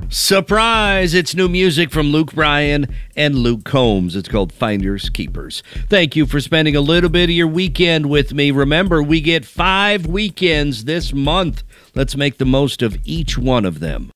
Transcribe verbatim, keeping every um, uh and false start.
Surprise! It's new music from Luke Bryan and Luke Combs. It's called Finders Keepers. Thank you for spending a little bit of your weekend with me. Remember, we get five weekends this month. Let's make the most of each one of them.